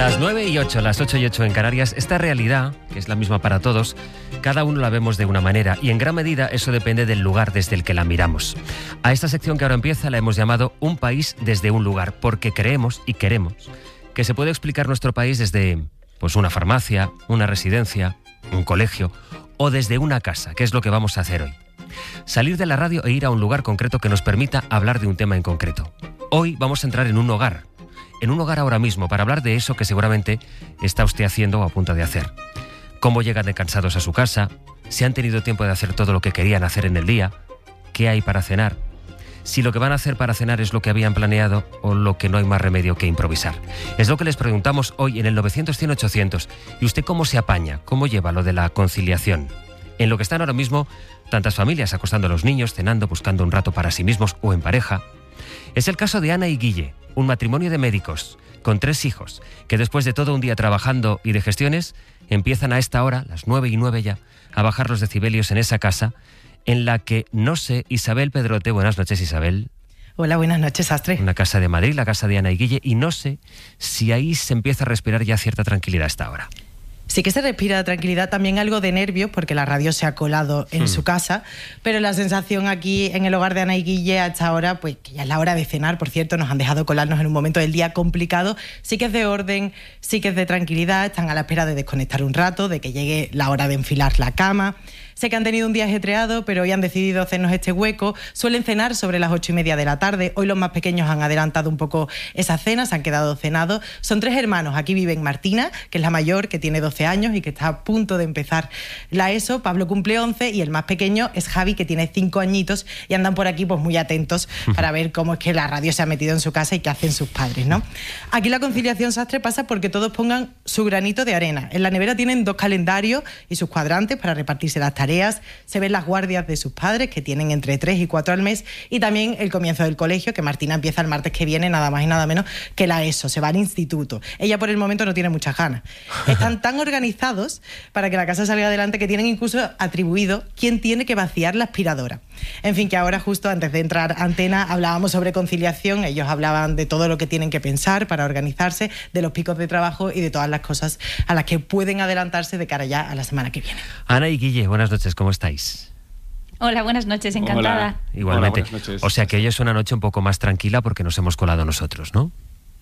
Las 9:08, las 8:08 en Canarias. Esta realidad, que es la misma para todos, cada uno la vemos de una manera y en gran medida eso depende del lugar desde el que la miramos. A esta sección que ahora empieza la hemos llamado Un país desde un lugar, porque creemos y queremos que se puede explicar nuestro país desde una farmacia, una residencia, un colegio o desde una casa, que es lo que vamos a hacer hoy. Salir de la radio e ir a un lugar concreto que nos permita hablar de un tema en concreto. Hoy vamos a entrar en un hogar ahora mismo, para hablar de eso que seguramente está usted haciendo o a punto de hacer. Cómo llegan de cansados a su casa, si han tenido tiempo de hacer todo lo que querían hacer en el día, qué hay para cenar, si lo que van a hacer para cenar es lo que habían planeado o lo que no hay más remedio que improvisar. Es lo que les preguntamos hoy en el 900-100-800. ¿Y usted cómo se apaña? ¿Cómo lleva lo de la conciliación? En lo que están ahora mismo tantas familias acostando a los niños, cenando, buscando un rato para sí mismos o en pareja. Es el caso de Ana y Guille, un matrimonio de médicos con 3 hijos, que después de todo un día trabajando y de gestiones, empiezan a esta hora, las 9:09 ya, a bajar los decibelios en esa casa, en la que, no sé, Isabel Pedrote, buenas noches Isabel. Hola, buenas noches, Astre. Una casa de Madrid, la casa de Ana y Guille, y no sé si ahí se empieza a respirar ya cierta tranquilidad a esta hora. Sí que se respira tranquilidad, también algo de nervios, porque la radio se ha colado en su casa, pero la sensación aquí en el hogar de Ana y Guille a esta hora, pues que ya es la hora de cenar, por cierto, nos han dejado colarnos en un momento del día complicado, sí que es de orden, sí que es de tranquilidad, están a la espera de desconectar un rato, de que llegue la hora de enfilar la cama. Sé que han tenido un día ajetreado, pero hoy han decidido hacernos este hueco. Suelen cenar sobre las 8:30 de la tarde. Hoy los más pequeños han adelantado un poco esa cena, se han quedado cenados. Son 3 hermanos. Aquí viven Martina, que es la mayor, que tiene 12 años y que está a punto de empezar la ESO. Pablo cumple 11 y el más pequeño es Javi, que tiene 5 añitos y andan por aquí pues muy atentos para ver cómo es que la radio se ha metido en su casa y qué hacen sus padres, ¿no? Aquí la conciliación, Sastre, pasa porque todos pongan su granito de arena. En la nevera tienen 2 calendarios y sus cuadrantes para repartirse las tareas. Se ven las guardias de sus padres, que tienen entre 3 y 4 al mes, y también el comienzo del colegio, que Martina empieza el martes que viene, nada más y nada menos que la ESO, se va al instituto. Ella por el momento no tiene muchas ganas. Están tan organizados para que la casa salga adelante que tienen incluso atribuido quién tiene que vaciar la aspiradora. En fin, que ahora justo antes de entrar a antena hablábamos sobre conciliación, ellos hablaban de todo lo que tienen que pensar para organizarse, de los picos de trabajo y de todas las cosas a las que pueden adelantarse de cara ya a la semana que viene. Ana y Guille, buenas noches, ¿cómo estáis? Hola, buenas noches, encantada. Hola. Igualmente. Hola, buenas noches. O sea que hoy es una noche un poco más tranquila porque nos hemos colado nosotros, ¿no?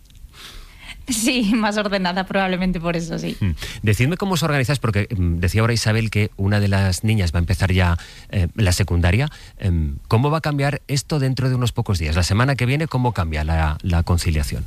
Sí, más ordenada probablemente por eso, sí. Decidme cómo os organizáis, porque decía ahora Isabel que una de las niñas va a empezar ya la secundaria. ¿Cómo va a cambiar esto dentro de unos pocos días? La semana que viene, ¿cómo cambia la conciliación?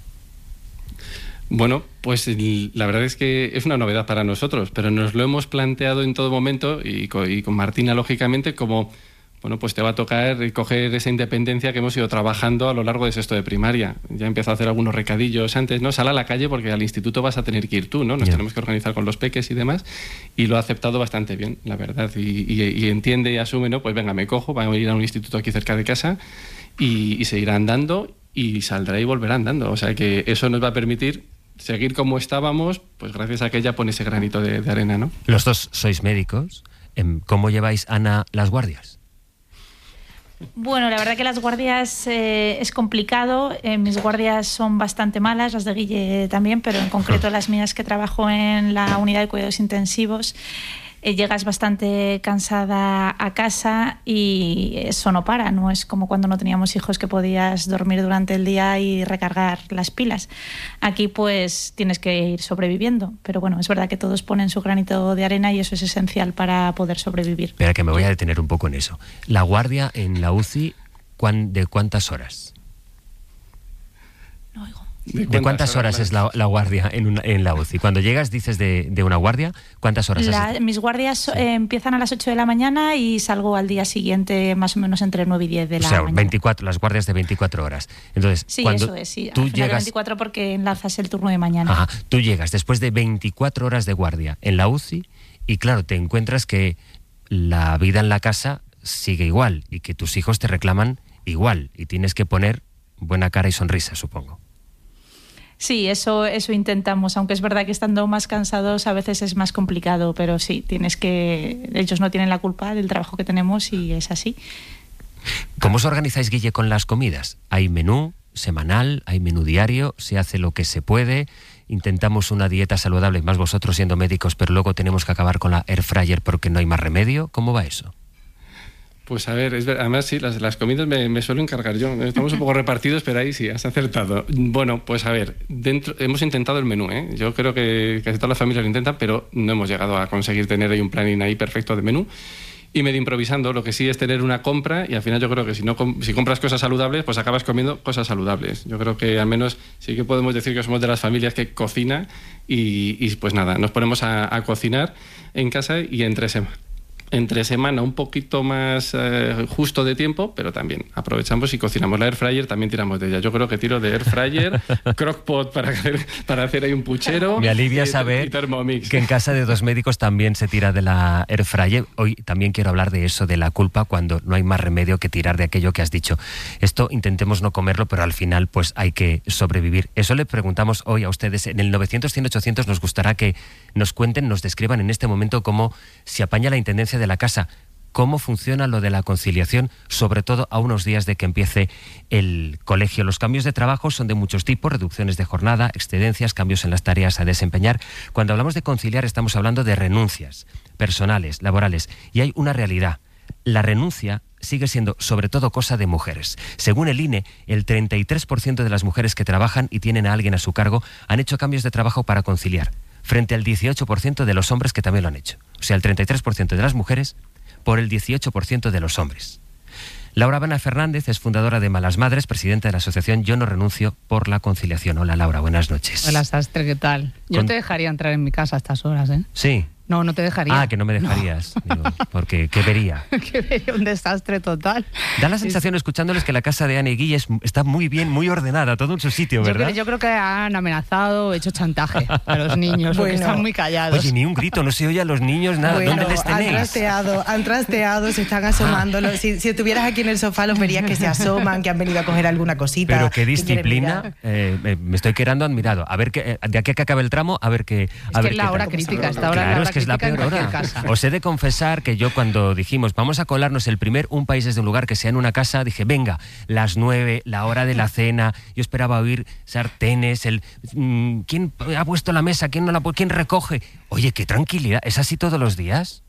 Bueno, pues la verdad es que es una novedad para nosotros, pero nos lo hemos planteado en todo momento y con Martina, lógicamente, como, bueno, pues te va a tocar coger esa independencia que hemos ido trabajando a lo largo de sexto de primaria. Ya empezó a hacer algunos recadillos antes, ¿no? Sal a la calle porque al instituto vas a tener que ir tú, ¿no? Nos tenemos que organizar con los peques y demás, y lo ha aceptado bastante bien, la verdad, y entiende y asume, ¿no? Pues venga, me cojo, vamos a ir a un instituto aquí cerca de casa y se irá andando y saldrá y volverá andando. O sea que eso nos va a permitir seguir como estábamos, pues gracias a que ella pone ese granito de arena, ¿no? Los dos sois médicos. ¿Cómo lleváis, Ana, las guardias? Bueno, la verdad que las guardias es complicado. Mis guardias son bastante malas, las de Guille también, pero en concreto las mías, que trabajo en la unidad de cuidados intensivos. Llegas bastante cansada a casa y eso no para, no es como cuando no teníamos hijos, que podías dormir durante el día y recargar las pilas. Aquí pues tienes que ir sobreviviendo, pero bueno, es verdad que todos ponen su granito de arena y eso es esencial para poder sobrevivir. Espera, que me voy a detener un poco en eso. La guardia en la UCI, ¿de cuántas horas? No oigo. ¿De cuántas horas es la guardia en la UCI? Cuando llegas, dices de una guardia, ¿cuántas horas has? Mis guardias empiezan a las 8 de la mañana y salgo al día siguiente más o menos entre 9 y 10 de la mañana. 24, las guardias de 24 horas. Entonces, sí, cuando eso es, sí. Tú al final llegas... de 24 porque enlazas el turno de mañana. Ajá, tú llegas después de 24 horas de guardia en la UCI y claro, te encuentras que la vida en la casa sigue igual y que tus hijos te reclaman igual y tienes que poner buena cara y sonrisa, supongo. Sí, eso intentamos, aunque es verdad que estando más cansados a veces es más complicado, pero sí, ellos no tienen la culpa del trabajo que tenemos y es así. ¿Cómo os organizáis, Guille, con las comidas? ¿Hay menú? semanal, hay menú diario, se hace lo que se puede, intentamos una dieta saludable, más vosotros siendo médicos, pero luego tenemos que acabar con la air fryer porque no hay más remedio. ¿Cómo va eso? Pues a ver, además sí, las comidas me suelo encargar yo. Estamos un poco repartidos, pero ahí sí, has acertado. Bueno, pues a ver, hemos intentado el menú, ¿eh? Yo creo que casi todas las familias lo intentan, pero no hemos llegado a conseguir tener ahí un planning ahí perfecto de menú. Y medio improvisando, lo que sí es tener una compra, y al final yo creo que si compras cosas saludables, pues acabas comiendo cosas saludables. Yo creo que al menos sí que podemos decir que somos de las familias que cocina y pues nada, nos ponemos a cocinar en casa y entre semana un poquito más justo de tiempo, pero también aprovechamos y cocinamos. La air fryer también tiramos de ella. Yo creo que tiro de air fryer, crockpot para hacer ahí un puchero. Me alivia saber que en casa de dos médicos también se tira de la air fryer. Hoy también quiero hablar de eso, de la culpa, cuando no hay más remedio que tirar de aquello que has dicho. Esto intentemos no comerlo, pero al final pues hay que sobrevivir. Eso le preguntamos hoy a ustedes. En el 900-100-800 nos gustará que nos cuenten, nos describan en este momento cómo se apaña la intendencia de la casa, cómo funciona lo de la conciliación, sobre todo a unos días de que empiece el colegio. Los cambios de trabajo son de muchos tipos, reducciones de jornada, excedencias, cambios en las tareas a desempeñar. Cuando hablamos de conciliar estamos hablando de renuncias personales, laborales, y hay una realidad. La renuncia sigue siendo sobre todo cosa de mujeres. Según el INE, el 33% de las mujeres que trabajan y tienen a alguien a su cargo han hecho cambios de trabajo para conciliar, frente al 18% de los hombres que también lo han hecho. O sea, el 33% de las mujeres por el 18% de los hombres. Laura Habana Fernández es fundadora de Malas Madres, presidenta de la asociación Yo no renuncio por la conciliación. Hola Laura, buenas noches. Hola Sastre, ¿qué tal? Yo te dejaría entrar en mi casa a estas horas, ¿eh? Sí. No, no te dejaría. Ah, que no me dejarías. No. Digo, porque ¿qué vería? Que vería un desastre total. Da la sensación escuchándoles que la casa de Ana y Guille está muy bien, muy ordenada, todo en su sitio, ¿verdad? Yo creo que han amenazado, hecho chantaje a los niños, porque están muy callados. Oye, ni un grito, no se oye a los niños, nada. Bueno, ¿dónde les tenéis? Han trasteado, se están asomando. Si estuvieras aquí en el sofá los verías que se asoman, que han venido a coger alguna cosita. Pero qué disciplina, me estoy quedando admirado. A ver, de aquí a que acabe el tramo, a ver qué... Es que es la hora crítica, esta hora claro, es que es la peor hora. Os he de confesar que yo cuando dijimos vamos a colarnos un país desde un lugar que sea en una casa, dije venga, las 9, la hora de la cena, yo esperaba oír sartenes, ¿quién ha puesto la mesa? ¿Quién no la quién recoge? Oye, qué tranquilidad, ¿es así todos los días?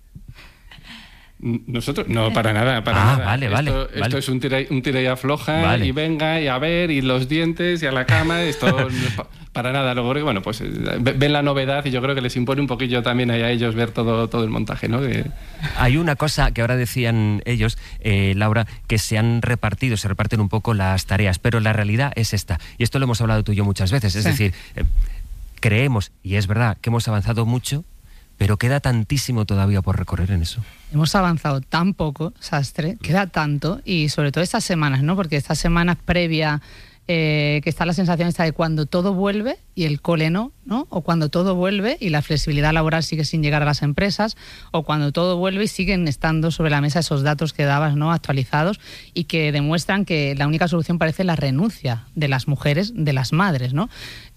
Nosotros, no, para nada, nada. Vale. Esto es un tira y afloja, vale. Y venga, y a ver, y los dientes, y a la cama, esto para nada. Luego, bueno, pues ven la novedad y yo creo que les impone un poquillo también a ellos ver todo el montaje, ¿no? Hay una cosa que ahora decían ellos, Laura, que se reparten un poco las tareas, pero la realidad es esta, y esto lo hemos hablado tú y yo muchas veces, es decir, creemos, y es verdad, que hemos avanzado mucho, pero queda tantísimo todavía por recorrer en eso. Hemos avanzado tan poco, Sastre, queda tanto, y sobre todo estas semanas, ¿no? Porque estas semanas previa, que está la sensación esta de cuando todo vuelve y el cole no, o cuando todo vuelve y la flexibilidad laboral sigue sin llegar a las empresas, o cuando todo vuelve y siguen estando sobre la mesa esos datos que dabas, ¿no? Actualizados, y que demuestran que la única solución parece la renuncia de las mujeres, de las madres, ¿no?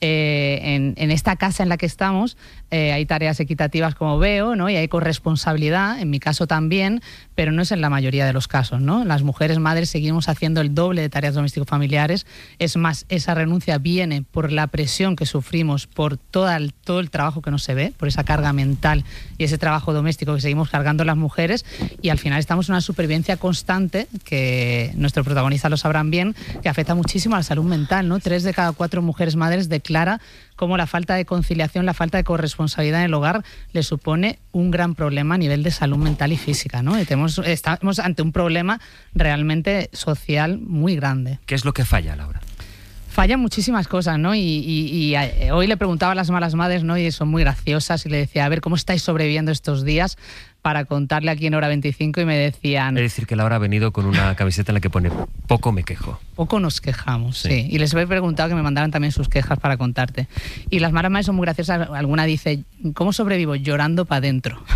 En esta casa en la que estamos hay tareas equitativas, como veo, ¿no? Y hay corresponsabilidad, en mi caso también, pero no es en la mayoría de los casos, ¿no? Las mujeres madres seguimos haciendo el doble de tareas doméstico-familiares. Es más, esa renuncia viene por la presión que sufrimos, por todo el trabajo que no se ve, por esa carga mental y ese trabajo doméstico que seguimos cargando las mujeres, y al final estamos en una supervivencia constante, que nuestros protagonistas lo sabrán bien, que afecta muchísimo a la salud mental, ¿no? 3 de cada 4 mujeres madres declara cómo la falta de conciliación, la falta de corresponsabilidad en el hogar le supone un gran problema a nivel de salud mental y física, ¿no? Estamos ante un problema realmente social muy grande. ¿Qué es lo que falla, Laura? Fallan muchísimas cosas, ¿no? Y hoy le preguntaba a las malas madres, ¿no? Y son muy graciosas, y le decía, a ver, ¿cómo estáis sobreviviendo estos días? Para contarle aquí en Hora 25, y me decían... Es decir, que Laura ha venido con una camiseta en la que pone poco me quejo. Poco nos quejamos, sí. Y les he preguntado que me mandaran también sus quejas para contarte. Y las malas madres son muy graciosas. Alguna dice, ¿cómo sobrevivo? Llorando para adentro.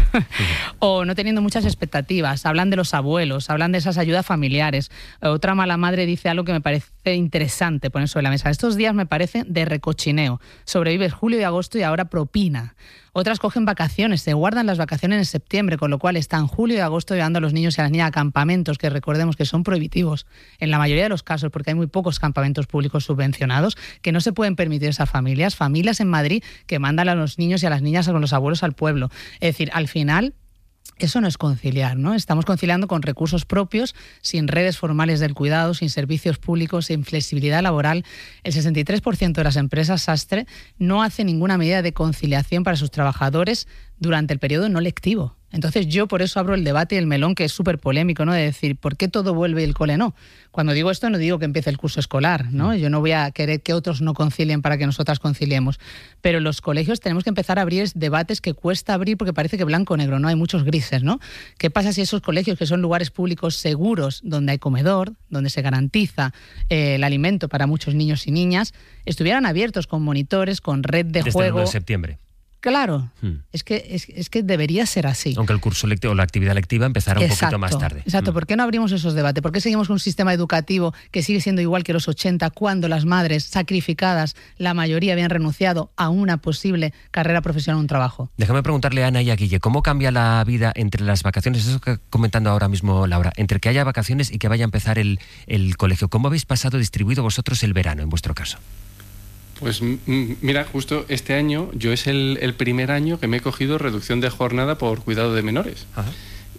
O no teniendo muchas expectativas. Hablan de los abuelos, hablan de esas ayudas familiares. Otra mala madre dice algo que me parece interesante poner sobre la mesa. Estos días me parecen de recochineo. Sobrevives julio y agosto y ahora propina. Otras cogen vacaciones, se guardan las vacaciones en septiembre, con lo cual están julio y agosto llevando a los niños y a las niñas a campamentos, que recordemos que son prohibitivos en la mayoría de los casos, porque hay muy pocos campamentos públicos subvencionados, que no se pueden permitir esas familias en Madrid que mandan a los niños y a las niñas con los abuelos al pueblo. Es decir, al final, eso no es conciliar, ¿no? Estamos conciliando con recursos propios, sin redes formales del cuidado, sin servicios públicos, sin flexibilidad laboral. El 63% de las empresas sastre no hace ninguna medida de conciliación para sus trabajadores durante el periodo no lectivo. Entonces yo por eso abro el debate y el melón, que es súper polémico, ¿no? De decir, ¿por qué todo vuelve y el cole no? Cuando digo esto no digo que empiece el curso escolar, ¿no? Yo no voy a querer que otros no concilien para que nosotras conciliemos. Pero en los colegios tenemos que empezar a abrir debates que cuesta abrir porque parece que blanco o negro, ¿no? Hay muchos grises, ¿no? ¿Qué pasa si esos colegios, que son lugares públicos seguros, donde hay comedor, donde se garantiza el alimento para muchos niños y niñas, estuvieran abiertos con monitores, con red de Desde juego? el 1 de septiembre. Claro, es que debería ser así. Aunque el curso lectivo o la actividad lectiva empezara un poquito más tarde. Exacto, ¿por qué no abrimos esos debates? ¿Por qué seguimos con un sistema educativo que sigue siendo igual que los 80, cuando las madres sacrificadas, la mayoría habían renunciado a una posible carrera profesional o un trabajo? Déjame preguntarle a Ana y a Guille, ¿cómo cambia la vida entre las vacaciones? Eso que comentando ahora mismo Laura, entre que haya vacaciones y que vaya a empezar el colegio. ¿Cómo habéis distribuido vosotros el verano, en vuestro caso? Pues mira, justo este año yo es el primer año que me he cogido reducción de jornada por cuidado de menores. Ajá.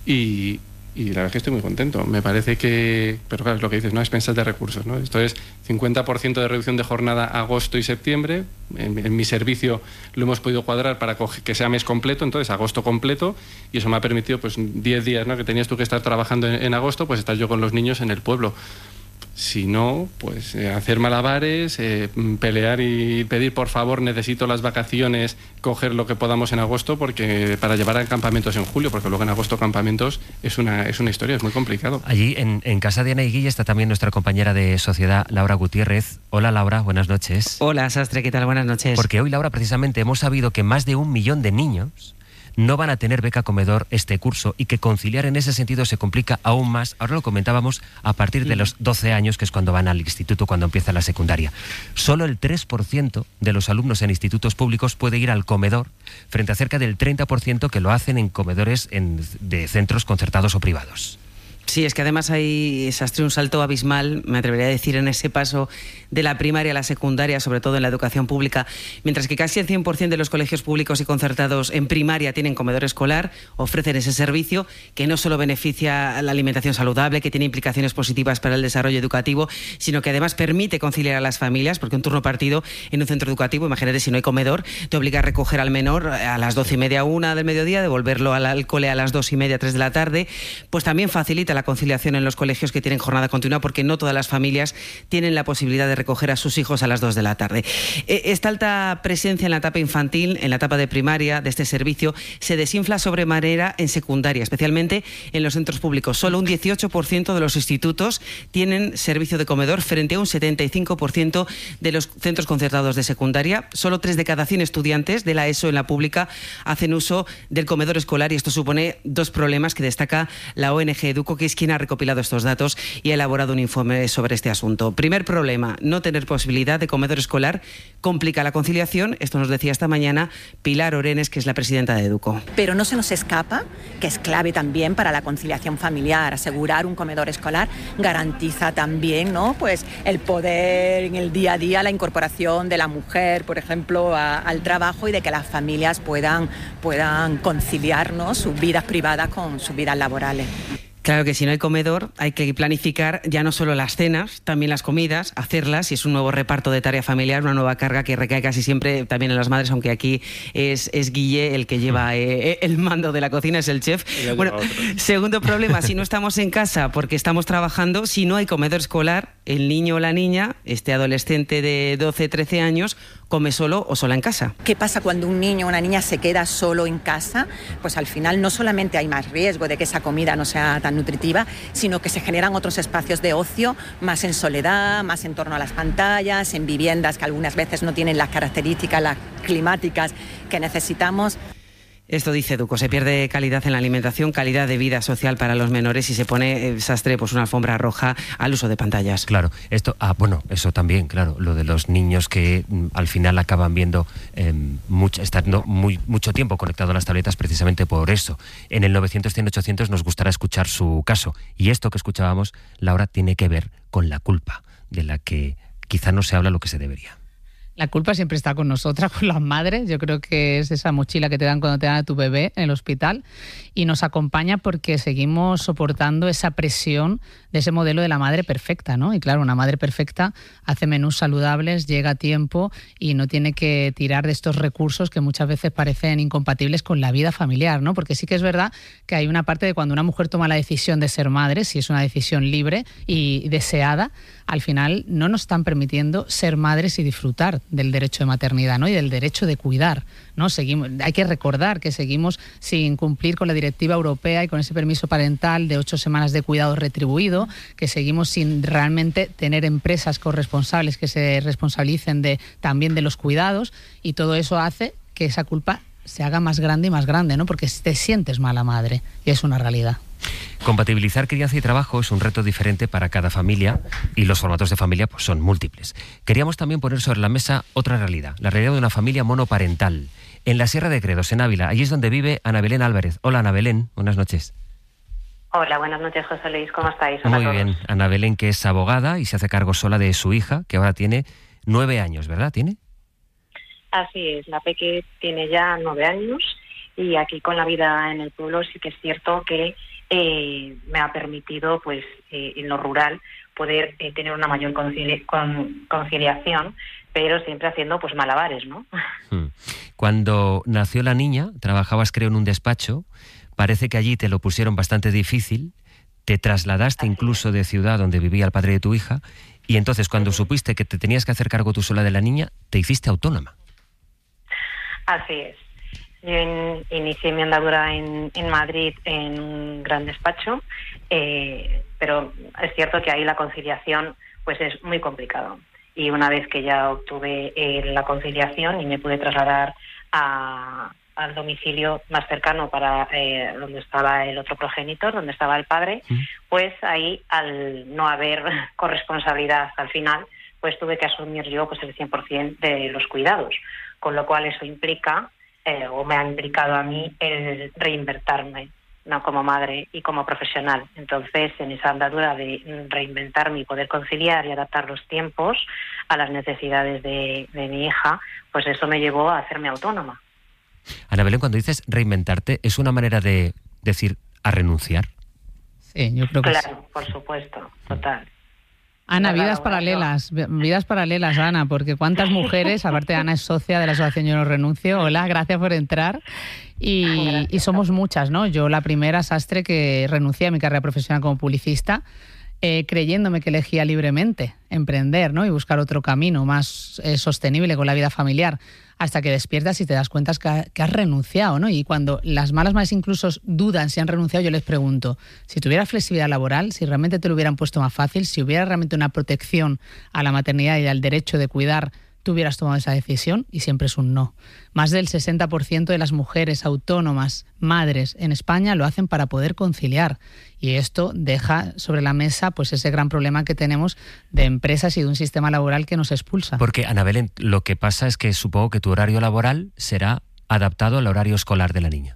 Y la verdad es que estoy muy contento. Me parece que, pero claro, es lo que dices, ¿no? A expensas de recursos, ¿no? Esto es 50% de reducción de jornada agosto y septiembre. En mi servicio lo hemos podido cuadrar para que sea mes completo, entonces agosto completo, y eso me ha permitido, pues 10 días, ¿no? Que tenías tú que estar trabajando en agosto, pues estar yo con los niños en el pueblo. Si no, pues hacer malabares, pelear y pedir, por favor, necesito las vacaciones, coger lo que podamos en agosto, porque para llevar a campamentos en julio, porque luego en agosto campamentos es una historia, es muy complicado. Allí en casa de Ana y Guille está también nuestra compañera de sociedad, Laura Gutiérrez. Hola Laura, buenas noches. Hola Sastre, ¿qué tal? Buenas noches. Porque hoy, Laura, precisamente hemos sabido que más de 1 millón de niños no van a tener beca comedor este curso y que conciliar en ese sentido se complica aún más. Ahora lo comentábamos, a partir de los 12 años, que es cuando van al instituto, cuando empieza la secundaria. Solo el 3% de los alumnos en institutos públicos puede ir al comedor, frente a cerca del 30% que lo hacen en comedores de centros concertados o privados. Sí, es que además hay, Sastre, un salto abismal, me atrevería a decir, en ese paso de la primaria a la secundaria, sobre todo en la educación pública. Mientras que casi el 100% de los colegios públicos y concertados en primaria tienen comedor escolar, ofrecen ese servicio que no solo beneficia a la alimentación saludable, que tiene implicaciones positivas para el desarrollo educativo, sino que además permite conciliar a las familias, porque un turno partido en un centro educativo, imagínate si no hay comedor, te obliga a recoger al menor a las 12:30, 1 del mediodía, devolverlo al cole a las 2:30, 3 de la tarde, pues también facilita la conciliación en los colegios que tienen jornada continua, porque no todas las familias tienen la posibilidad de recoger a sus hijos a las 2 de la tarde. Esta alta presencia en la etapa infantil, en la etapa de primaria de este servicio, se desinfla sobremanera en secundaria, especialmente en los centros públicos. Solo un 18% de los institutos tienen servicio de comedor, frente a un 75% de los centros concertados de secundaria. Solo 3 de cada 100 estudiantes de la ESO en la pública hacen uso del comedor escolar, y esto supone 2 problemas que destaca la ONG Educo, que es quien ha recopilado estos datos y ha elaborado un informe sobre este asunto. Primer problema, no tener posibilidad de comedor escolar complica la conciliación. Esto nos decía esta mañana Pilar Orenes, que es la presidenta de Educo. Pero no se nos escapa que es clave también para la conciliación familiar. Asegurar un comedor escolar garantiza también, ¿no?, pues el poder en el día a día, la incorporación de la mujer, por ejemplo, al trabajo, y de que las familias puedan conciliar, ¿no?, sus vidas privadas con sus vidas laborales. Claro que si no hay comedor hay que planificar ya no solo las cenas, también las comidas, hacerlas, y es un nuevo reparto de tarea familiar, una nueva carga que recae casi siempre también en las madres, aunque aquí es Guille el que lleva el mando de la cocina, es el chef. Bueno, segundo problema, si no estamos en casa porque estamos trabajando, si no hay comedor escolar, el niño o la niña, este adolescente de 12, 13 años, come solo o sola en casa. ¿Qué pasa cuando un niño o una niña se queda solo en casa? Pues al final no solamente hay más riesgo de que esa comida no sea tan nutritiva, sino que se generan otros espacios de ocio, más en soledad, más en torno a las pantallas, en viviendas que algunas veces no tienen las características, las climáticas que necesitamos. Esto dice Duco, se pierde calidad en la alimentación, calidad de vida social para los menores y se pone, Sastre, pues una alfombra roja al uso de pantallas. Claro, esto, eso también, claro, lo de los niños que al final acaban viendo estando mucho tiempo conectados a las tabletas precisamente por eso. En el 900-100-800 nos gustará escuchar su caso. Y esto que escuchábamos, Laura, tiene que ver con la culpa, de la que quizá no se habla lo que se debería. La culpa siempre está con nosotras, con las madres. Yo creo que es esa mochila que te dan cuando te dan a tu bebé en el hospital y nos acompaña porque seguimos soportando esa presión de ese modelo de la madre perfecta, ¿no? Y claro, una madre perfecta hace menús saludables, llega a tiempo y no tiene que tirar de estos recursos que muchas veces parecen incompatibles con la vida familiar, ¿no? Porque sí que es verdad que hay una parte de cuando una mujer toma la decisión de ser madre, si es una decisión libre y deseada, al final no nos están permitiendo ser madres y disfrutar del derecho de maternidad, ¿no? Y del derecho de cuidar, ¿no? Hay que recordar que seguimos sin cumplir con la directiva europea y con ese permiso parental de 8 semanas de cuidado retribuido, que seguimos sin realmente tener empresas corresponsables que se responsabilicen también de los cuidados, y todo eso hace que esa culpa se haga más grande y más grande, ¿no? Porque te sientes mala madre y es una realidad. Compatibilizar crianza y trabajo es un reto diferente para cada familia y los formatos de familia pues, son múltiples. Queríamos también poner sobre la mesa otra realidad, la realidad de una familia monoparental. En la Sierra de Gredos, en Ávila, allí es donde vive Ana Belén Álvarez. Hola, Ana Belén, buenas noches. Hola, buenas noches, José Luis, ¿cómo estáis? Hola. Muy bien, Ana Belén, que es abogada y se hace cargo sola de su hija, que ahora tiene 9 años, ¿verdad? ¿Tiene? Así es, la peque tiene ya 9 años y aquí con la vida en el pueblo sí que es cierto que me ha permitido, pues, en lo rural poder tener una mayor conciliación, pero siempre haciendo, pues, malabares, ¿no? Cuando nació la niña, trabajabas, creo, en un despacho. Parece que allí te lo pusieron bastante difícil. Te trasladaste incluso de ciudad donde vivía el padre de tu hija. Y entonces, cuando supiste que te tenías que hacer cargo tú sola de la niña, te hiciste autónoma. Así es. Yo inicié mi andadura en Madrid en un gran despacho, pero es cierto que ahí la conciliación pues es muy complicado. Y una vez que ya obtuve la conciliación y me pude trasladar al domicilio más cercano para donde estaba el otro progenitor, donde estaba el padre, pues ahí, al no haber corresponsabilidad al final, pues tuve que asumir yo pues el 100% de los cuidados, con lo cual eso implica o me ha implicado a mí el reinventarme, ¿no? Como madre y como profesional. Entonces, en esa andadura de reinventarme y poder conciliar y adaptar los tiempos a las necesidades de mi hija, pues eso me llevó a hacerme autónoma. Ana Belén, cuando dices reinventarte, ¿es una manera de decir a renunciar? Sí, yo creo que claro, sí. Por supuesto, total. Ana, vidas paralelas, Ana, porque cuántas mujeres, aparte Ana es socia de la asociación Yo No Renuncio, hola, gracias por entrar, y somos muchas, ¿no? Yo la primera, Sastre, que renuncié a mi carrera profesional como publicista, creyéndome que elegía libremente emprender, ¿no? Y buscar otro camino más sostenible con la vida familiar, hasta que despiertas y te das cuenta que has renunciado, ¿no? Y cuando las malas madres incluso dudan si han renunciado, yo les pregunto, si tuvieras flexibilidad laboral, si realmente te lo hubieran puesto más fácil, si hubiera realmente una protección a la maternidad y al derecho de cuidar, ¿tú hubieras tomado esa decisión? Y siempre es un no. Más del 60% de las mujeres autónomas, madres en España, lo hacen para poder conciliar. Y esto deja sobre la mesa pues ese gran problema que tenemos de empresas y de un sistema laboral que nos expulsa. Porque, Ana Belén, lo que pasa es que supongo que tu horario laboral será adaptado al horario escolar de la niña.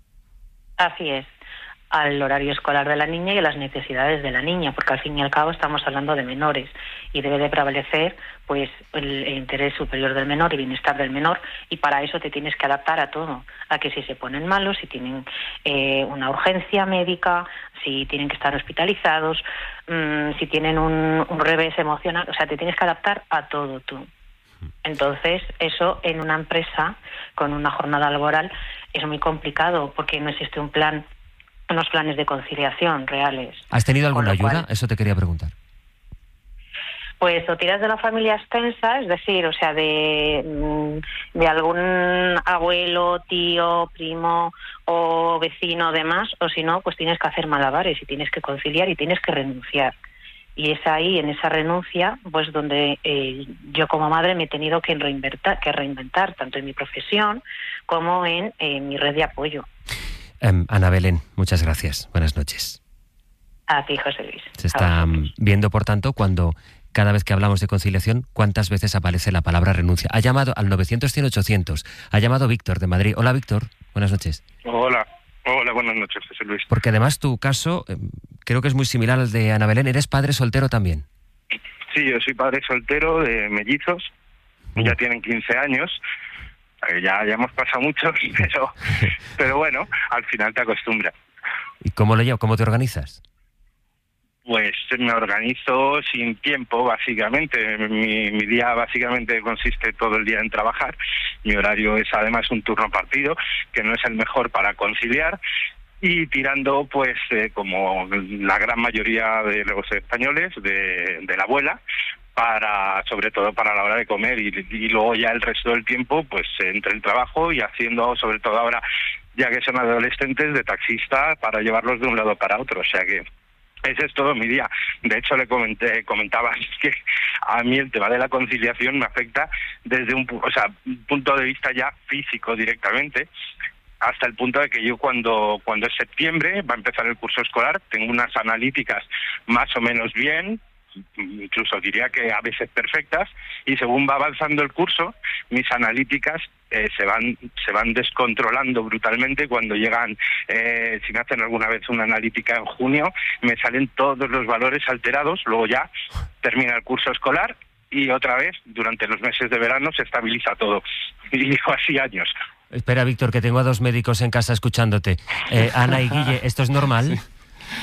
Así es, al horario escolar de la niña y a las necesidades de la niña, porque al fin y al cabo estamos hablando de menores y debe de prevalecer pues el interés superior del menor, el bienestar del menor, y para eso te tienes que adaptar a todo, a que si se ponen malos, si tienen una urgencia médica, si tienen que estar hospitalizados, si tienen un revés emocional, o sea, te tienes que adaptar a todo tú. Entonces, eso en una empresa con una jornada laboral es muy complicado porque no existe unos planes de conciliación reales. ¿Has tenido alguna ayuda? Eso te quería preguntar. Pues o tiras de la familia extensa, es decir, o sea, de algún abuelo, tío, primo o vecino, demás, o si no, pues tienes que hacer malabares y tienes que conciliar y tienes que renunciar. Y es ahí, en esa renuncia, pues donde yo como madre me he tenido que reinventar tanto en mi profesión como en mi red de apoyo. Ana Belén, muchas gracias. Buenas noches. A ti, José Luis. Se está viendo, por tanto, cuando cada vez que hablamos de conciliación, cuántas veces aparece la palabra renuncia. Ha llamado al 900-100-800. Ha llamado Víctor de Madrid. Hola, Víctor. Buenas noches. Hola, buenas noches, José Luis. Porque además tu caso creo que es muy similar al de Ana Belén. ¿Eres padre soltero también? Sí, yo soy padre soltero de mellizos. Ya tienen 15 años. Ya hemos pasado mucho, pero bueno, al final te acostumbras. ¿Y cómo lo llevas? ¿Cómo te organizas? Pues me organizo sin tiempo, básicamente. Mi día básicamente consiste todo el día en trabajar. Mi horario es además un turno partido, que no es el mejor para conciliar. Y tirando, pues, como la gran mayoría de los españoles, de la abuela, sobre todo para la hora de comer. Y luego ya el resto del tiempo, pues, entre el trabajo y haciendo, sobre todo ahora, ya que son adolescentes, de taxista para llevarlos de un lado para otro. O sea que ese es todo mi día. De hecho, comentaba que a mí el tema de la conciliación me afecta desde un punto de vista ya físico directamente, hasta el punto de que yo cuando es septiembre, va a empezar el curso escolar, tengo unas analíticas más o menos bien, incluso diría que a veces perfectas, y según va avanzando el curso, mis analíticas se van descontrolando brutalmente. Cuando llegan, si me hacen alguna vez una analítica en junio, me salen todos los valores alterados. Luego ya termina el curso escolar y otra vez, durante los meses de verano, se estabiliza todo. Y digo así años. Espera, Víctor, que tengo a 2 médicos en casa escuchándote. Ana y Guille, ¿esto es normal? Sí.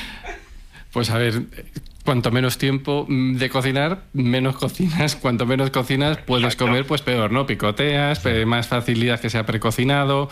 Pues a ver, cuanto menos tiempo de cocinar, menos cocinas. Cuanto menos cocinas, puedes comer, pues peor, ¿no? Picoteas, más facilidad que sea precocinado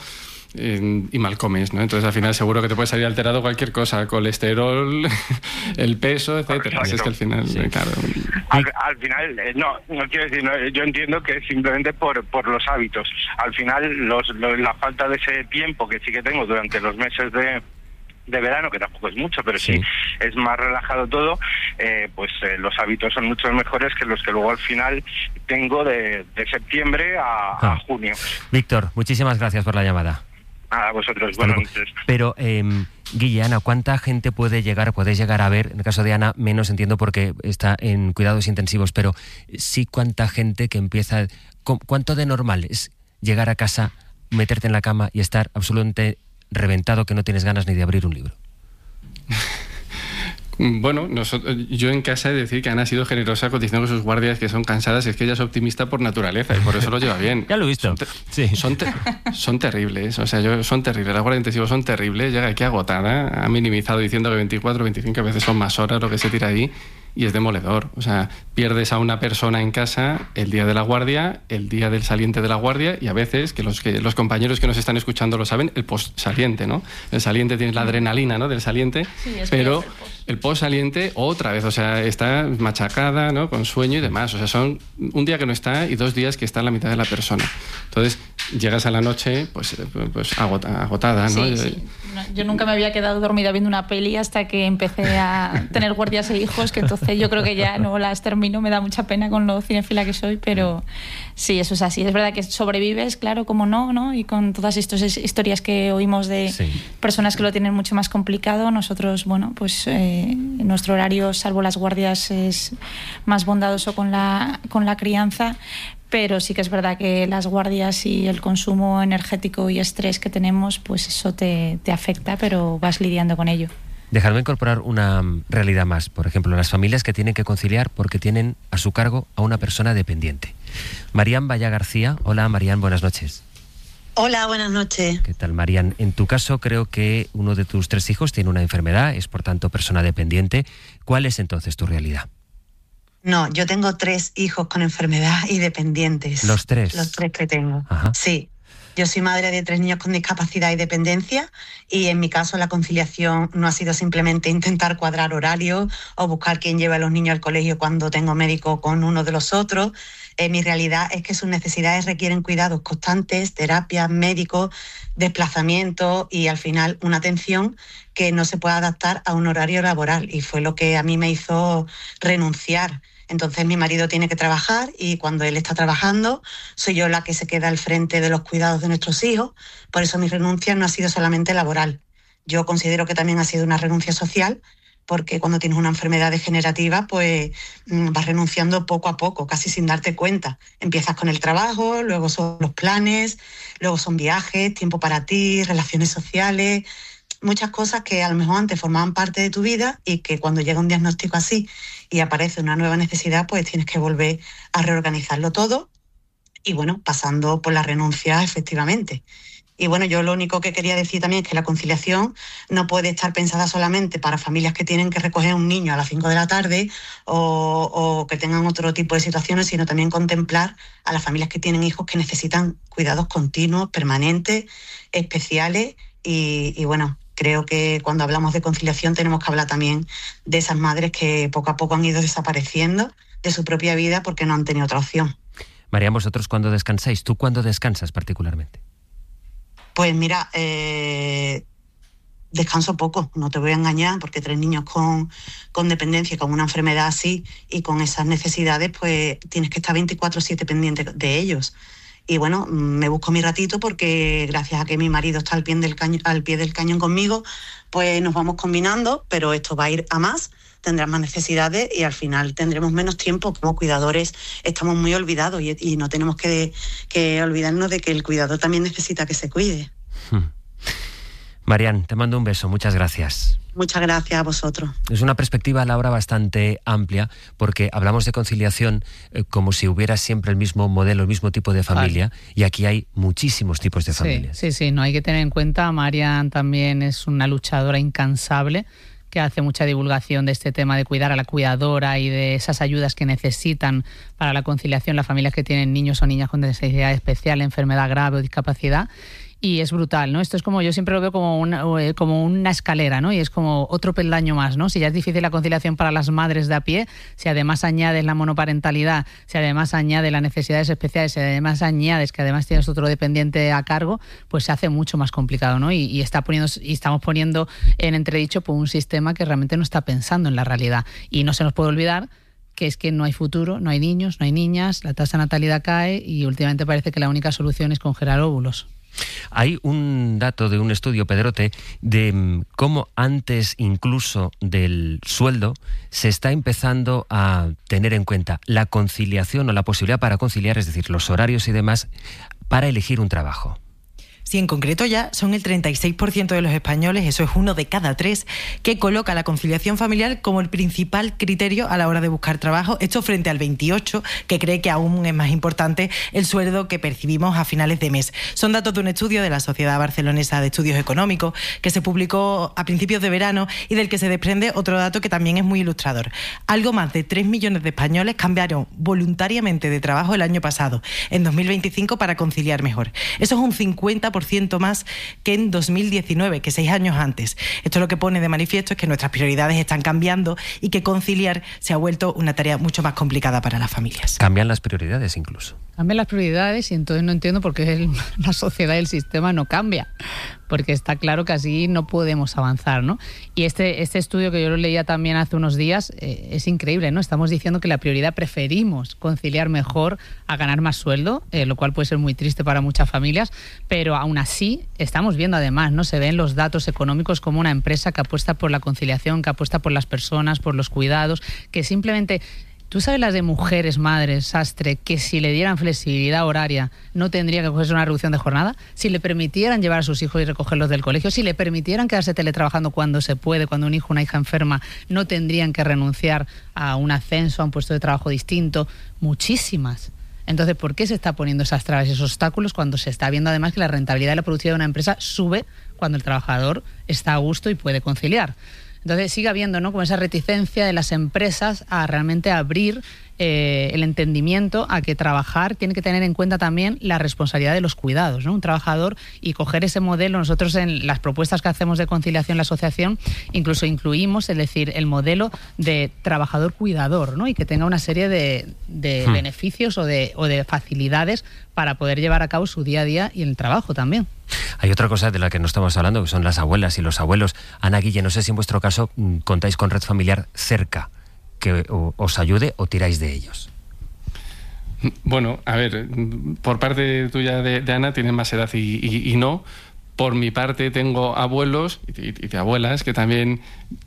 y mal comes, ¿no? Entonces al final seguro que te puede salir alterado cualquier cosa, colesterol, el peso, etcétera. Así es que al final, claro. Al final, no quiero decir, yo entiendo que es simplemente por los hábitos. Al final, la falta de ese tiempo que sí que tengo durante los meses de verano, que tampoco es mucho, pero sí es más relajado todo, pues los hábitos son mucho mejores que los que luego al final tengo de septiembre a junio. Víctor, muchísimas gracias por la llamada. A vosotros, buenas noches. Pero, Guille, Ana, ¿cuánta gente podéis llegar a ver? En el caso de Ana, menos entiendo porque está en cuidados intensivos, pero sí cuánta gente que empieza... ¿Cuánto de normal es llegar a casa, meterte en la cama y estar absolutamente reventado, que no tienes ganas ni de abrir un libro? Bueno, yo en casa he de decir que Ana ha sido generosa diciendo que sus guardias que son cansadas, es que ella es optimista por naturaleza y por eso lo lleva bien. Ya lo he visto. Son terribles, o sea, son terribles. Las guardias intensivas son terribles, llega aquí agotada, ha minimizado diciendo que 24, 25 veces son más horas lo que se tira ahí. Y es demoledor. O sea, pierdes a una persona en casa el día de la guardia, el día del saliente de la guardia, y a veces, que los compañeros que nos están escuchando lo saben, el post-saliente, ¿no? El saliente tiene la adrenalina, ¿no?, del saliente, pero el post-saliente otra vez, o sea, está machacada, ¿no?, con sueño y demás. O sea, son un día que no está y 2 días que está en la mitad de la persona. Entonces, llegas a la noche pues agotada, ¿no? Sí. Yo nunca me había quedado dormida viendo una peli hasta que empecé a tener guardias e hijos, que entonces yo creo que ya no las termino, me da mucha pena con lo cinéfila que soy, pero sí, eso es así. Es verdad que sobrevives, claro, como no, y con todas estas historias que oímos de personas que lo tienen mucho más complicado, nosotros, bueno, pues nuestro horario, salvo las guardias, es más bondadoso con la crianza. Pero sí que es verdad que las guardias y el consumo energético y estrés que tenemos, pues eso te afecta, pero vas lidiando con ello. Dejadme incorporar una realidad más. Por ejemplo, las familias que tienen que conciliar porque tienen a su cargo a una persona dependiente. Marían Valla García. Hola, Marían, buenas noches. Hola, buenas noches. ¿Qué tal, Marían? En tu caso, creo que uno de tus 3 hijos tiene una enfermedad, es por tanto persona dependiente. ¿Cuál es entonces tu realidad? No, yo tengo 3 hijos con enfermedad y dependientes. ¿Los 3? Los 3 que tengo. Ajá. Sí. Yo soy madre de 3 niños con discapacidad y dependencia y en mi caso la conciliación no ha sido simplemente intentar cuadrar horarios o buscar quién lleva a los niños al colegio cuando tengo médico con uno de los otros. Mi realidad es que sus necesidades requieren cuidados constantes, terapias, médicos, desplazamientos y al final una atención que no se puede adaptar a un horario laboral, y fue lo que a mí me hizo renunciar. Entonces mi marido tiene que trabajar y cuando él está trabajando soy yo la que se queda al frente de los cuidados de nuestros hijos. Por eso mi renuncia no ha sido solamente laboral. Yo considero que también ha sido una renuncia social, porque cuando tienes una enfermedad degenerativa pues vas renunciando poco a poco, casi sin darte cuenta. Empiezas con el trabajo, luego son los planes, luego son viajes, tiempo para ti, relaciones sociales, muchas cosas que a lo mejor antes formaban parte de tu vida y que cuando llega un diagnóstico así y aparece una nueva necesidad, pues tienes que volver a reorganizarlo todo y bueno, pasando por la renuncia efectivamente. Y bueno, yo lo único que quería decir también es que la conciliación no puede estar pensada solamente para familias que tienen que recoger a un niño a las 5 de la tarde o que tengan otro tipo de situaciones, sino también contemplar a las familias que tienen hijos que necesitan cuidados continuos, permanentes, especiales y bueno, creo que cuando hablamos de conciliación tenemos que hablar también de esas madres que poco a poco han ido desapareciendo de su propia vida porque no han tenido otra opción. María, ¿vosotros cuándo descansáis? ¿Tú cuándo descansas particularmente? Pues mira, descanso poco, no te voy a engañar, porque 3 niños con dependencia, con una enfermedad así y con esas necesidades, pues tienes que estar 24/7 pendiente de ellos. Y bueno, me busco mi ratito porque gracias a que mi marido está al pie del cañón conmigo, pues nos vamos combinando, pero esto va a ir a más, tendrán más necesidades y al final tendremos menos tiempo. Como cuidadores estamos muy olvidados y no tenemos que olvidarnos de que el cuidador también necesita que se cuide. Marian, te mando un beso, muchas gracias. Muchas gracias a vosotros. Es una perspectiva a la hora bastante amplia, porque hablamos de conciliación como si hubiera siempre el mismo modelo, el mismo tipo de familia, y aquí hay muchísimos tipos de familias. Sí, no hay que tener en cuenta, Marian también es una luchadora incansable, que hace mucha divulgación de este tema de cuidar a la cuidadora y de esas ayudas que necesitan para la conciliación las familias que tienen niños o niñas con necesidad especial, enfermedad grave o discapacidad. Y es brutal, ¿no? Esto es como, yo siempre lo veo como una escalera, ¿no? Y es como otro peldaño más, ¿no? Si ya es difícil la conciliación para las madres de a pie, si además añades la monoparentalidad, si además añades las necesidades especiales, si además añades que además tienes otro dependiente a cargo, pues se hace mucho más complicado, ¿no? Y estamos poniendo en entredicho pues, un sistema que realmente no está pensando en la realidad. Y no se nos puede olvidar que es que no hay futuro, no hay niños, no hay niñas, la tasa de natalidad cae y últimamente parece que la única solución es congelar óvulos. Hay un dato de un estudio, Pedrote, de cómo antes incluso del sueldo se está empezando a tener en cuenta la conciliación o la posibilidad para conciliar, es decir, los horarios y demás, para elegir un trabajo. Sí, en concreto ya son el 36% de los españoles, eso es 1 de cada 3, que coloca la conciliación familiar como el principal criterio a la hora de buscar trabajo. Esto frente al 28%, que cree que aún es más importante el sueldo que percibimos a finales de mes. Son datos de un estudio de la Sociedad Barcelonesa de Estudios Económicos que se publicó a principios de verano y del que se desprende otro dato que también es muy ilustrador. Algo más de 3 millones de españoles cambiaron voluntariamente de trabajo el año pasado, en 2025, para conciliar mejor. Eso es un 50% más que en 2019, que 6 años antes. Esto lo que pone de manifiesto es que nuestras prioridades están cambiando y que conciliar se ha vuelto una tarea mucho más complicada para las familias. Cambian las prioridades incluso. Cambian las prioridades y entonces no entiendo por qué la sociedad y el sistema no cambia, porque está claro que así no podemos avanzar, ¿no? Y este estudio que yo lo leía también hace unos días es increíble, ¿no? Estamos diciendo que la prioridad preferimos conciliar mejor a ganar más sueldo, lo cual puede ser muy triste para muchas familias, pero aún así estamos viendo además, ¿no? Se ven los datos económicos como una empresa que apuesta por la conciliación, que apuesta por las personas, por los cuidados, que simplemente... ¿Tú sabes las de mujeres, madres, sastre, que si le dieran flexibilidad horaria no tendría que cogerse una reducción de jornada? Si le permitieran llevar a sus hijos y recogerlos del colegio, si le permitieran quedarse teletrabajando cuando se puede, cuando un hijo o una hija enferma, no tendrían que renunciar a un ascenso, a un puesto de trabajo distinto. Muchísimas. Entonces, ¿por qué se está poniendo esas trabas y esos obstáculos cuando se está viendo además que la rentabilidad de la productividad de una empresa sube cuando el trabajador está a gusto y puede conciliar? Entonces sigue habiendo, ¿no?, como esa reticencia de las empresas a realmente abrir el entendimiento a que trabajar tiene que tener en cuenta también la responsabilidad de los cuidados, ¿no? Un trabajador, y coger ese modelo. Nosotros en las propuestas que hacemos de conciliación en la asociación incluso incluimos, es decir, el modelo de trabajador cuidador, ¿no? Y que tenga una serie de beneficios o de facilidades para poder llevar a cabo su día a día y el trabajo también. Hay otra cosa de la que no estamos hablando, que son las abuelas y los abuelos. Ana Guille, no sé si en vuestro caso contáis con red familiar cerca que os ayude o tiráis de ellos. Bueno, a ver, por parte tuya de Ana tienes más edad y no. Por mi parte tengo abuelos y de abuelas que también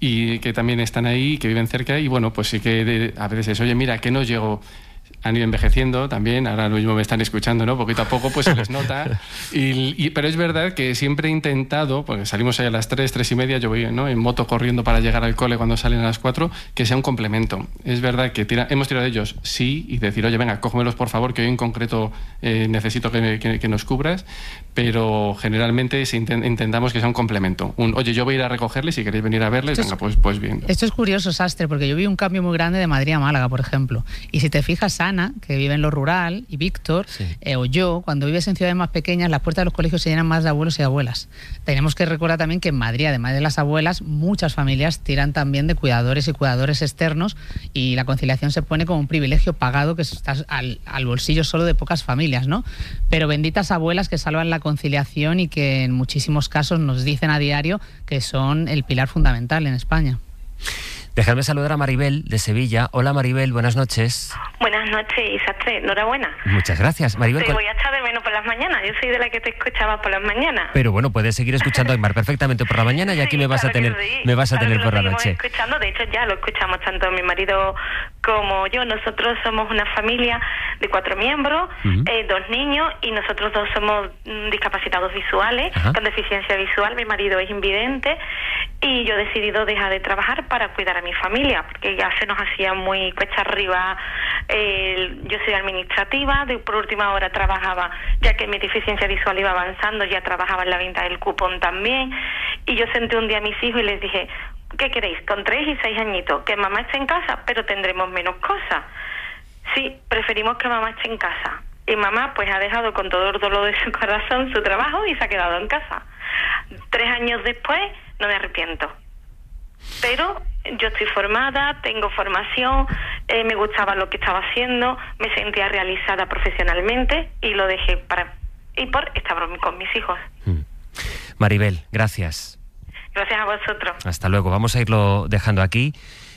están ahí, que viven cerca, y bueno, pues sí que a veces, oye, mira, que no llego. Han ido envejeciendo también, ahora mismo me están escuchando, ¿no? Poquito a poco pues se les nota. Pero es verdad que siempre he intentado, porque salimos ahí a las 3, 3 y media, yo voy, ¿no?, en moto corriendo para llegar al cole cuando salen a las 4, que sea un complemento. Es verdad que hemos tirado de ellos, sí, y decir, oye, venga, cógemelos por favor, que hoy en concreto necesito que nos cubras, pero generalmente intentamos que sea un complemento. Oye, yo voy a ir a recogerles, si queréis venir a verles, venga, pues bien. Esto es curioso, Sastre, porque yo vi un cambio muy grande de Madrid a Málaga, por ejemplo. Y si te fijas, Ana, que vive en lo rural, y Víctor, sí, o yo, cuando vives en ciudades más pequeñas, las puertas de los colegios se llenan más de abuelos y abuelas. Tenemos que recordar también que en Madrid, además de las abuelas, muchas familias tiran también de cuidadores y cuidadores externos, y la conciliación se pone como un privilegio pagado que está al bolsillo solo de pocas familias, ¿no? Pero benditas abuelas que salvan la conciliación y que en muchísimos casos nos dicen a diario que son el pilar fundamental en España. Dejadme saludar a Maribel, de Sevilla. Hola, Maribel, buenas noches. Buenas noches, Isastre, enhorabuena. Muchas gracias, Maribel. Te voy a echar de menos por las mañanas, yo soy de la que te escuchaba por las mañanas. Pero bueno, puedes seguir escuchando a Aymar perfectamente por la mañana, y aquí me vas a tener por la noche. Escuchando, de hecho ya lo escuchamos tanto mi marido como yo. Nosotros somos una familia de 4 miembros, 2 niños, y nosotros 2 somos discapacitados visuales, con deficiencia visual. Mi marido es invidente, y yo he decidido dejar de trabajar para cuidar a mi familia, porque ya se nos hacía muy cuesta arriba. Yo soy administrativa, por última hora trabajaba, ya que mi deficiencia visual iba avanzando, ya trabajaba en la venta del cupón también, y yo senté un día a mis hijos y les dije, ¿qué queréis? Con 3 y 6 añitos, que mamá esté en casa, pero tendremos menos cosas. Sí, preferimos que mamá esté en casa. Y mamá pues ha dejado con todo el dolor de su corazón su trabajo y se ha quedado en casa. 3 años después no me arrepiento. Pero yo estoy formada, tengo formación, me gustaba lo que estaba haciendo, me sentía realizada profesionalmente, y lo dejé por estar con mis hijos. Maribel, gracias. Gracias a vosotros. Hasta luego. Vamos a irlo dejando aquí.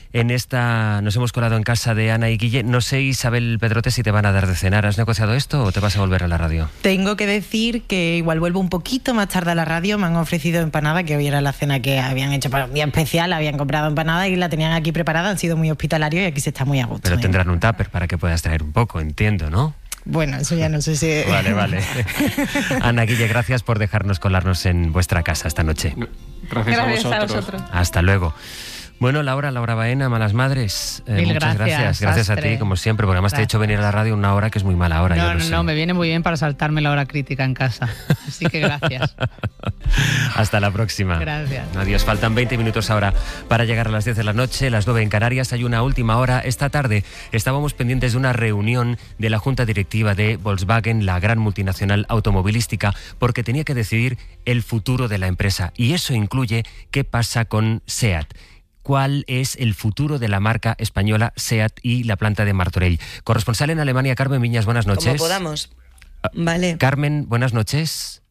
Nos hemos colado en casa de Ana y Guille. No sé, Isabel Pedrote, si te van a dar de cenar. ¿Has negociado esto o te vas a volver a la radio? Tengo que decir que igual vuelvo un poquito más tarde a la radio. Me han ofrecido empanada, que hoy era la cena que habían hecho para un día especial. Habían comprado empanada y la tenían aquí preparada. Han sido muy hospitalarios y aquí se está muy a gusto. Pero tendrán un tupper para que puedas traer un poco, entiendo, ¿no? Bueno, eso ya no sé si... Vale. Ana, Guille, gracias por dejarnos colarnos en vuestra casa esta noche. Gracias a vosotros. Hasta luego. Bueno, Laura Baena, Malas Madres, muchas gracias. Gracias a ti, como siempre, porque además te he hecho venir a la radio una hora que es muy mala hora. No, me viene muy bien para saltarme la hora crítica en casa. Así que gracias. Hasta la próxima. Gracias. Adiós, faltan 20 minutos ahora para llegar a las 10 de la noche, las 9 en Canarias. Hay una última hora. Esta tarde estábamos pendientes de una reunión de la Junta Directiva de Volkswagen, la gran multinacional automovilística, porque tenía que decidir el futuro de la empresa. Y eso incluye qué pasa con SEAT. ¿Cuál es el futuro de la marca española SEAT y la planta de Martorell? Corresponsal en Alemania, Carmen Viñas, buenas noches. Como podamos. Vale. Carmen, buenas noches.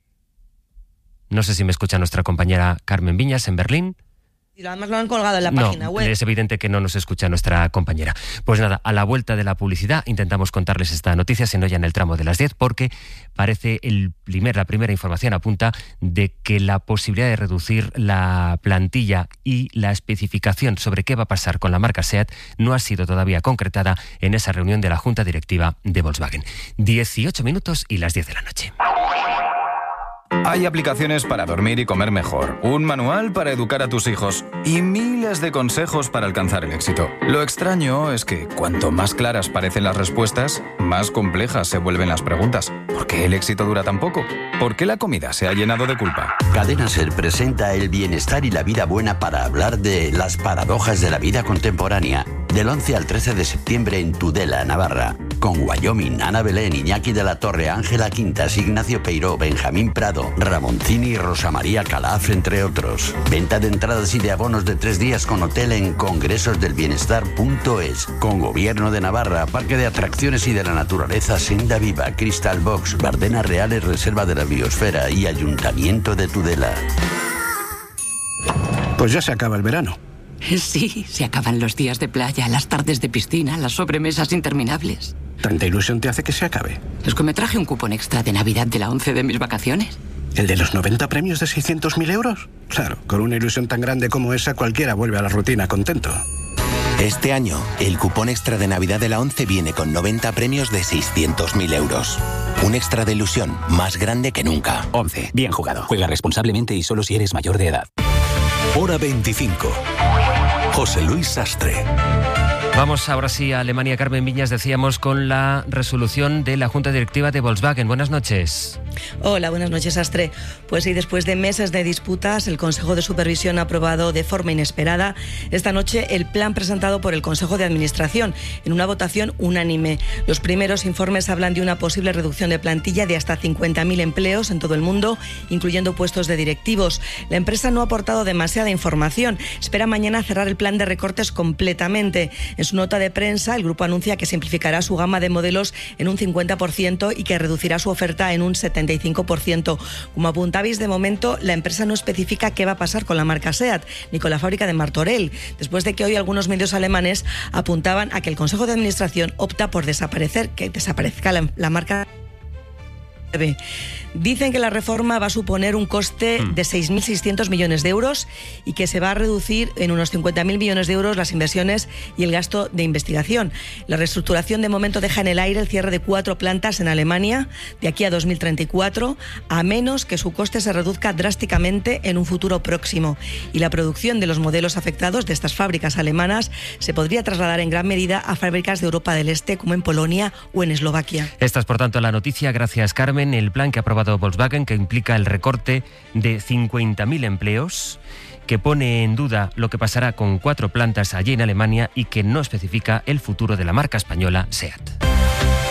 No sé si me escucha nuestra compañera Carmen Viñas en Berlín. Y además lo han colgado en la página web. Es evidente que no nos escucha nuestra compañera. Pues nada, a la vuelta de la publicidad intentamos contarles esta noticia, si no ya en el tramo de las 10, porque parece la primera información apunta de que la posibilidad de reducir la plantilla y la especificación sobre qué va a pasar con la marca SEAT no ha sido todavía concretada en esa reunión de la Junta Directiva de Volkswagen. 18 minutos y las 10 de la noche. Hay aplicaciones para dormir y comer mejor, un manual para educar a tus hijos y miles de consejos para alcanzar el éxito. Lo extraño es que cuanto más claras parecen las respuestas, más complejas se vuelven las preguntas. ¿Por qué el éxito dura tan poco? ¿Por qué la comida se ha llenado de culpa? Cadena SER presenta el bienestar y la vida buena para hablar de las paradojas de la vida contemporánea. Del 11 al 13 de septiembre en Tudela, Navarra. Con Wyoming, Ana Belén, Iñaki de la Torre, Ángela Quintas, Ignacio Peiró, Benjamín Prado, Ramoncini y Rosa María Calaf, entre otros. Venta de entradas y de abonos de 3 días con hotel en congresosdelbienestar.es. Con Gobierno de Navarra, Parque de Atracciones y de la Naturaleza, Senda Viva, Crystal Box, Bardenas Reales, Reserva de la Biosfera y Ayuntamiento de Tudela. Pues ya se acaba el verano. Sí, se acaban los días de playa, las tardes de piscina, las sobremesas interminables. ¿Tanta ilusión te hace que se acabe? Es que me traje un cupón extra de Navidad de la 11 de mis vacaciones. ¿El de los 90 premios de 600.000 euros? Claro, con una ilusión tan grande como esa, cualquiera vuelve a la rutina contento. Este año, el cupón extra de Navidad de la 11 viene con 90 premios de 600.000 euros. Un extra de ilusión más grande que nunca. 11. Bien jugado. Juega responsablemente y solo si eres mayor de edad. Hora 25. José Luis Sastre. Vamos ahora sí a Alemania. Carmen Viñas, decíamos, con la resolución de la Junta Directiva de Volkswagen. Buenas noches. Hola, buenas noches, Sastre. Pues sí, después de meses de disputas, el Consejo de Supervisión ha aprobado de forma inesperada esta noche el plan presentado por el Consejo de Administración en una votación unánime. Los primeros informes hablan de una posible reducción de plantilla de hasta 50.000 empleos en todo el mundo, incluyendo puestos de directivos. La empresa no ha aportado demasiada información. Espera mañana cerrar el plan de recortes completamente. En su nota de prensa, el grupo anuncia que simplificará su gama de modelos en un 50% y que reducirá su oferta en un 75%. Como apuntabais, de momento la empresa no especifica qué va a pasar con la marca SEAT ni con la fábrica de Martorell, después de que hoy algunos medios alemanes apuntaban a que el Consejo de Administración opta por que desaparezca la marca. Dicen que la reforma va a suponer un coste de 6.600 millones de euros y que se va a reducir en unos 50.000 millones de euros las inversiones y el gasto de investigación. La reestructuración de momento deja en el aire el cierre de 4 plantas en Alemania de aquí a 2034, a menos que su coste se reduzca drásticamente en un futuro próximo. Y la producción de los modelos afectados de estas fábricas alemanas se podría trasladar en gran medida a fábricas de Europa del Este, como en Polonia o en Eslovaquia. Esta es, por tanto, la noticia. Gracias, Carmen. El plan que ha aprobado Volkswagen, que implica el recorte de 50.000 empleos, que pone en duda lo que pasará con 4 plantas allí en Alemania y que no especifica el futuro de la marca española SEAT.